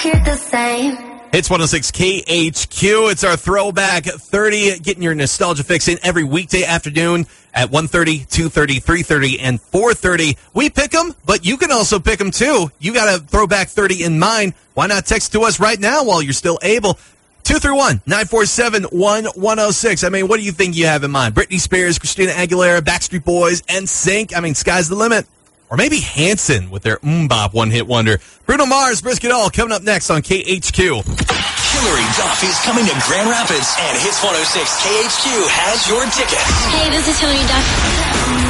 hear the same. Hits 106 KHQ. It's our Throwback 30, getting your nostalgia fix in every weekday afternoon at 1:30, 2:30, 3:30, and 4:30. We pick them, but you can also pick them too. You got a Throwback 30 in mind. Why not text to us right now while you're still able? 231-947-1106. I mean, what do you think you have in mind? Britney Spears, Christina Aguilera, Backstreet Boys, NSYNC. I mean, sky's the limit. Or maybe Hanson with their Bop one-hit wonder. Bruno Mars, Brisket All, coming up next on KHQ. Hillary Duff is coming to Grand Rapids, and Hits 106 KHQ has your tickets. Hey, this is Hillary Duff.